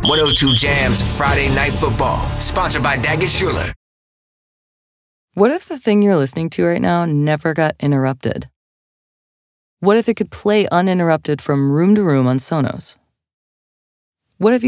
102 Jams Friday Night Football, sponsored by Daggett Schuler. What if the thing you're listening to right now never got interrupted? What if it could play uninterrupted from room to room on Sonos? What if